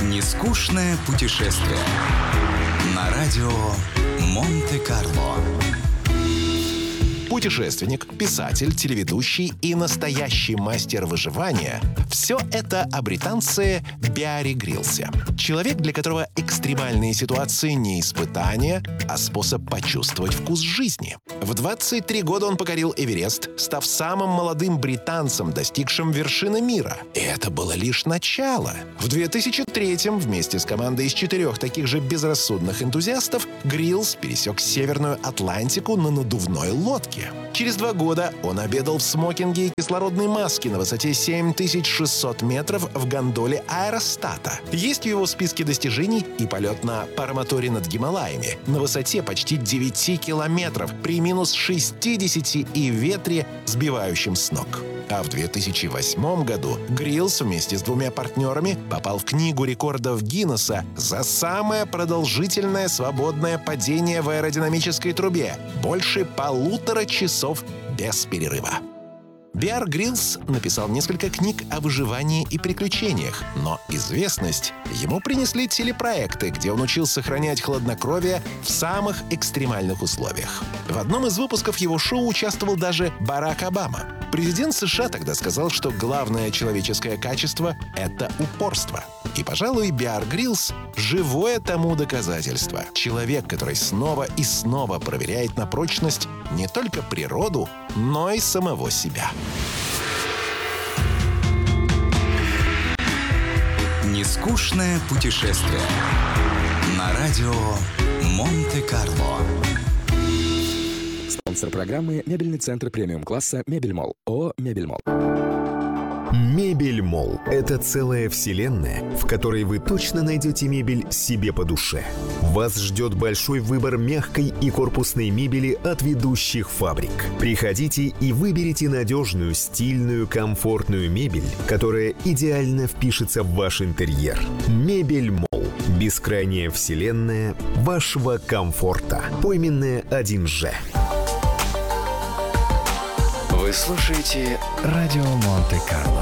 Нескучное путешествие на радио Монте-Карло. Путешественник, писатель, телеведущий и настоящий мастер выживания – все это о британце Беаре Гриллсе. Человек, для которого экстремальные ситуации не испытания, а способ почувствовать вкус жизни. В 23 года он покорил Эверест, став самым молодым британцем, достигшим вершины мира. И это было лишь начало. В 2003-м вместе с командой из 4 таких же безрассудных энтузиастов Гриллс пересек Северную Атлантику на надувной лодке. Через 2 года он обедал в смокинге и кислородной маске на высоте 7600 метров в гондоле аэростата. Есть в его списке достижений и полет на паромоторе над Гималаями на высоте почти 9 километров при минус 60 и ветре, сбивающем с ног. А в 2008 году Гриллс вместе с 2 партнерами попал в Книгу рекордов Гиннесса за самое продолжительное свободное падение в аэродинамической трубе – больше 1,5 часов без перерыва. Беар Гриллс написал несколько книг о выживании и приключениях, но известность ему принесли телепроекты, где он учил сохранять хладнокровие в самых экстремальных условиях. В одном из выпусков его шоу участвовал даже Барак Обама. Президент США тогда сказал, что главное человеческое качество — это упорство. И, пожалуй, Беар Гриллс — живое тому доказательство. Человек, который снова и снова проверяет на прочность не только природу, но и самого себя. Нескучное путешествие на радио Монте-Карло. Спонсор программы — мебельный центр премиум-класса «Мебельмолл». ООО «Мебельмолл». Мебельмолл – это целая вселенная, в которой вы точно найдете мебель себе по душе. Вас ждет большой выбор мягкой и корпусной мебели от ведущих фабрик. Приходите и выберите надежную, стильную, комфортную мебель, которая идеально впишется в ваш интерьер. Мебельмолл – бескрайняя вселенная вашего комфорта. Пойменная 1Ж. Вы слушаете радио Монте-Карло.